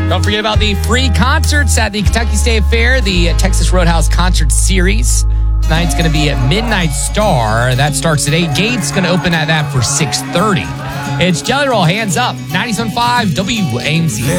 Don't forget about the free concerts at the Kentucky State Fair, the Texas Roadhouse Concert Series. Tonight's going to be at Midnight Star. That starts at 8. Gates going to open at that for 6:30. It's Jelly Roll, Hands Up, 97.5 WAMC.